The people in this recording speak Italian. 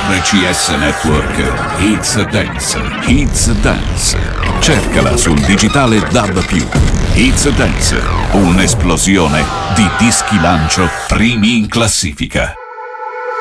RCS Network It's Dance. It's Dance. Cercala sul digitale DAB+. It's Dance. Un'esplosione di dischi lancio primi in classifica.